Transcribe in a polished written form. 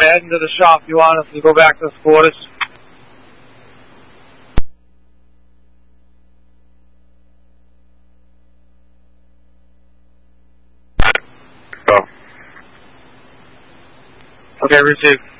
heading to the shop. You want us to go back to the quarters? Go. Okay, received.